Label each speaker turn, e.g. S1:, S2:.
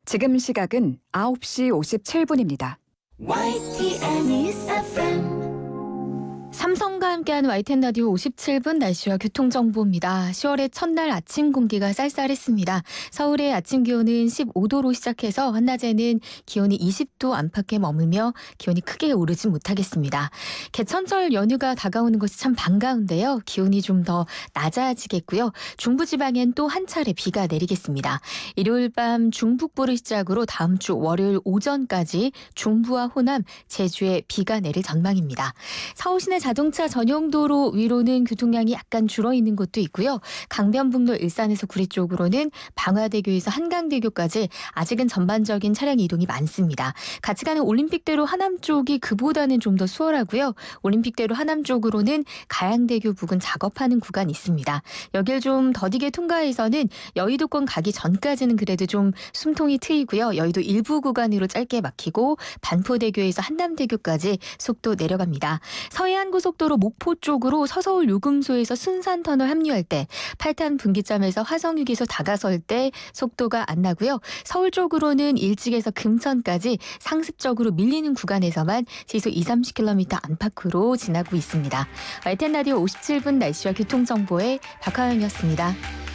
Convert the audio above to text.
S1: 지금 시각은 9시 57분입니다.
S2: 삼성과 함께하는 YTN 라디오 57분 날씨와 교통정보입니다. 10월의 첫날 아침 공기가 쌀쌀했습니다. 서울의 아침 기온은 15도로 시작해서 한낮에는 기온이 20도 안팎에 머물며 기온이 크게 오르지 못하겠습니다. 개천절 연휴가 다가오는 것이 참 반가운데요. 기온이 좀 더 낮아지겠고요. 중부지방엔 또 한 차례 비가 내리겠습니다. 일요일 밤 중북부를 시작으로 다음 주 월요일 오전까지 중부와 호남, 제주에 비가 내릴 전망입니다. 서울 시내 자동차 전용 도로 위로는 교통량이 약간 줄어있는 곳도 있고요. 강변북로 일산에서 구리 쪽으로는 방화대교에서 한강대교까지 아직은 전반적인 차량 이동이 많습니다. 같이 가는 올림픽대로 하남 쪽이 그보다는 좀 더 수월하고요. 올림픽대로 하남 쪽으로는 가양대교 부근 작업하는 구간 있습니다. 여길 좀 더디게 통과해서는 여의도권 가기 전까지는 그래도 좀 숨통이 트이고요. 여의도 일부 구간으로 짧게 막히고 반포대교에서 한남대교까지 속도 내려갑니다. 서해안고속도로 목포 쪽으로 서서울 요금소에서 순산터널 합류할 때 8탄 분기점에서 화성휴게소 다가설 때 속도가 안 나고요. 서울 쪽으로는 일찍에서 금천까지 상습적으로 밀리는 구간에서만 시속 20-30km 안팎으로 지나고 있습니다. YTN 라디오 57분 날씨와 교통정보의 박하영이었습니다.